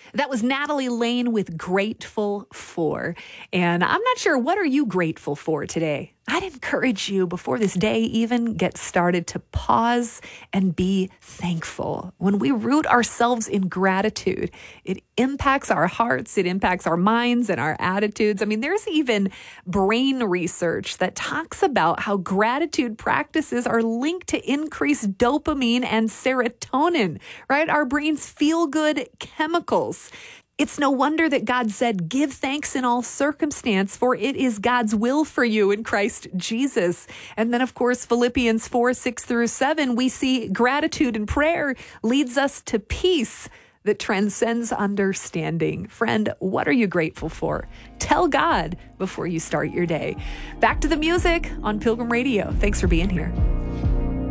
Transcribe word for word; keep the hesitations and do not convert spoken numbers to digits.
That was Natalie Lane with Grateful For. And I'm not sure, what are you grateful for today? I'd encourage you before this day even gets started to pause and be thankful. When we root ourselves in gratitude, it impacts our hearts, it impacts our minds and our attitudes. I mean, there's even brain research that talks about how gratitude practices are linked to increased dopamine and serotonin, right? Our brains feel good chemicals. It's no wonder that God said, give thanks in all circumstance, for it is God's will for you in Christ Jesus. And then, of course, Philippians four, six through seven, we see gratitude and prayer leads us to peace that transcends understanding. Friend, what are you grateful for? Tell God before you start your day. Back to the music on Pilgrim Radio. Thanks for being here.